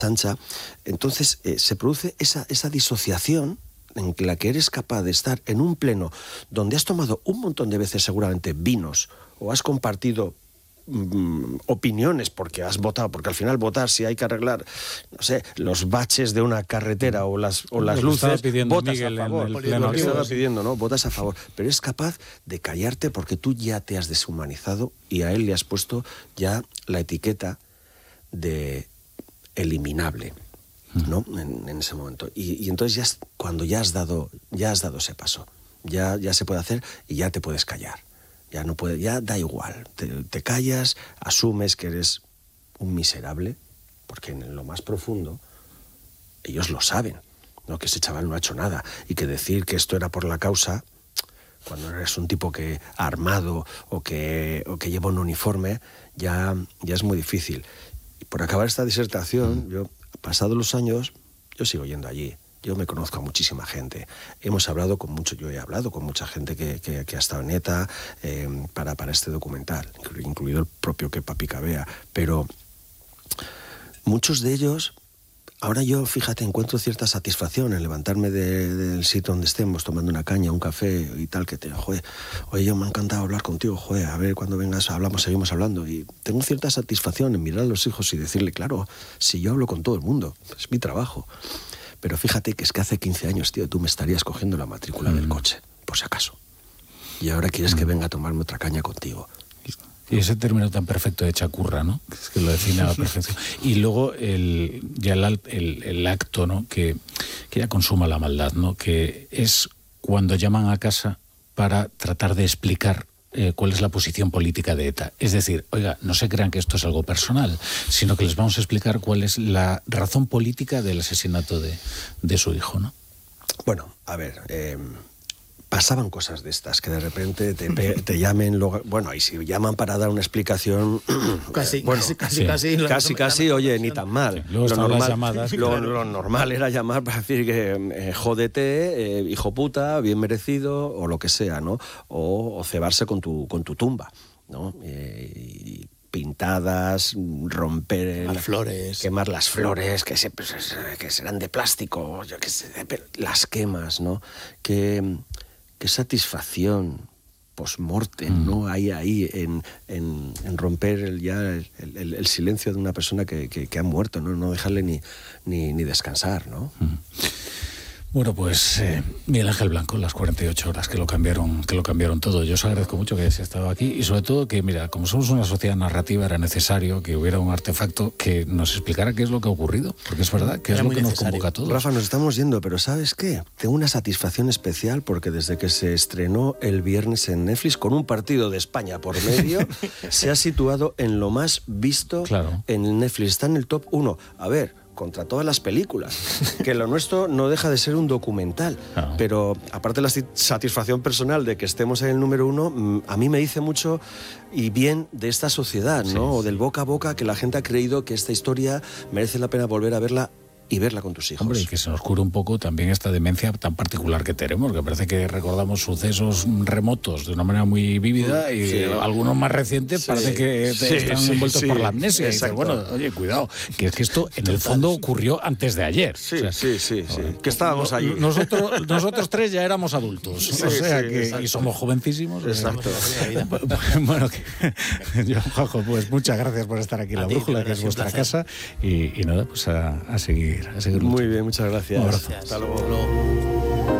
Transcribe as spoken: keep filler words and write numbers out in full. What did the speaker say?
ancha, entonces eh, se produce esa, esa disociación en la que eres capaz de estar en un pleno donde has tomado un montón de veces seguramente vinos o has compartido mm, opiniones porque has votado, porque al final votar, si hay que arreglar, no sé, los baches de una carretera o las, o las luces, votas Miguel a favor. en el Lo pleno, que estaba sí. pidiendo, ¿no? Votas a favor. Pero es capaz de callarte porque tú ya te has deshumanizado y a él le has puesto ya la etiqueta de eliminable, ¿no? En, en ese momento. Y, y entonces ya es, cuando ya has dado, ya has dado ese paso, ya, ya se puede hacer y ya te puedes callar. Ya no puede, ya da igual. Te, te callas, asumes que eres un miserable, porque en lo más profundo ellos lo saben, ¿no? Que ese chaval no ha hecho nada y que decir que esto era por la causa, cuando eres un tipo que armado o que, o que lleva un uniforme, ya, ya es muy difícil. Y por acabar esta disertación, yo, pasados los años, yo sigo yendo allí. Yo me conozco a muchísima gente. Hemos hablado con mucho, yo he hablado con mucha gente que, que, que ha estado en ETA eh, para, para este documental, incluido el propio Kepa Pikabea. Pero muchos de ellos, ahora yo, fíjate, encuentro cierta satisfacción en levantarme de, del sitio donde estemos, tomando una caña, un café y tal, que te, joder, oye, yo me ha encantado hablar contigo, joder, a ver, cuando vengas hablamos, seguimos hablando. Y tengo cierta satisfacción en mirar a los hijos y decirle, claro, si yo hablo con todo el mundo, es mi trabajo. Pero fíjate que es que hace quince años, tío, tú me estarías cogiendo la matrícula mm. del coche, por si acaso. Y ahora quieres mm. que venga a tomarme otra caña contigo. Y ese término tan perfecto de chacurra, ¿no? Es que lo define a la perfección. Y luego el, ya el, el, el acto, ¿no? Que, que ya consuma la maldad, ¿no? Que es cuando llaman a casa para tratar de explicar Eh, cuál es la posición política de ETA. Es decir, oiga, no se crean que esto es algo personal, sino que les vamos a explicar cuál es la razón política del asesinato de, de su hijo, ¿no? Bueno, a ver, eh, pasaban cosas de estas, que de repente te, te llamen, lo, bueno, y si llaman para dar una explicación... Casi, eh, bueno, casi, casi, sí, casi, casi, casi, oye, ni tan mal. Sí, luego lo, normal, normal, llamadas, lo, claro. lo normal era llamar para decir que eh, jódete, eh, hijo puta, bien merecido, o lo que sea, ¿no? O, o cebarse con tu, con tu tumba, ¿no? Eh, y, pintadas, romper las flores, quemar las flores que, se, que serán de plástico, yo qué sé, las quemas, ¿no? Qué, qué satisfacción post-mortem, mm. ¿no? Hay ahí en, en, en romper el, ya el, el, el silencio de una persona que, que, que ha muerto, ¿no? No dejarle ni, ni, ni descansar, ¿no? Mm. Bueno, pues eh, Miguel Ángel Blanco, las cuarenta y ocho horas que lo cambiaron, que lo cambiaron todo. Yo os agradezco mucho que hayáis estado aquí y sobre todo que, mira, como somos una sociedad narrativa, era necesario que hubiera un artefacto que nos explicara qué es lo que ha ocurrido, porque es verdad que era es lo que necesario. Nos convoca a todos. Rafa, nos estamos yendo, pero ¿sabes qué? Tengo una satisfacción especial porque desde que se estrenó el viernes en Netflix, con un partido de España por medio, se ha situado en lo más visto claro. en Netflix. Está en el top uno. A ver, contra todas las películas, que lo nuestro no deja de ser un documental, ah. pero aparte de la satisfacción personal de que estemos en el número uno, a mí me dice mucho y bien de esta sociedad, ¿no? Sí, o del boca a boca, que la gente ha creído que esta historia merece la pena volver a verla y verla con tus hijos. Hombre, y que se nos cure un poco también esta demencia tan particular que tenemos, que parece que recordamos sucesos remotos de una manera muy vívida y sí. algunos más recientes sí. parece que sí, están sí, envueltos sí. por la amnesia. Y dices, bueno, oye, cuidado, que es que esto en el fondo ocurrió antes de ayer. Sí, o sea, sí, sí, sí. Que estábamos allí. Nosotros, nosotros tres ya éramos adultos, sí, o sea, sí, que y somos jovencísimos. Exacto. Bueno, que, yo, Juanjo, pues muchas gracias por estar aquí en La Brújula, que es vuestra casa, y, y nada, pues a, a seguir. Muy bien, muchas gracias. Gracias. Hasta luego.